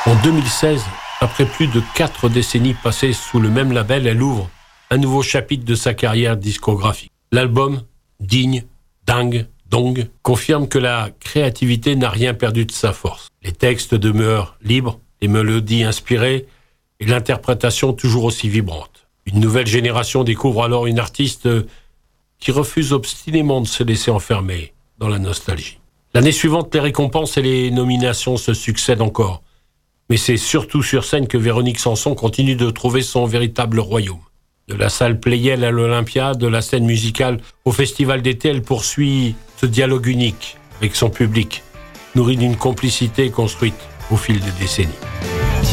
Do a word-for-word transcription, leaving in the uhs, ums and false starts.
En deux mille seize, après plus de quatre décennies passées sous le même label, elle ouvre un nouveau chapitre de sa carrière discographique. L'album Digne, Dingue, Dong confirme que la créativité n'a rien perdu de sa force. Les textes demeurent libres, les mélodies inspirées et l'interprétation toujours aussi vibrante. Une nouvelle génération découvre alors une artiste qui refuse obstinément de se laisser enfermer dans la nostalgie. L'année suivante, les récompenses et les nominations se succèdent encore. Mais c'est surtout sur scène que Véronique Sanson continue de trouver son véritable royaume. De la salle Pleyel à l'Olympia, de la scène musicale au festival d'été, elle poursuit ce dialogue unique avec son public, nourri d'une complicité construite au fil des décennies.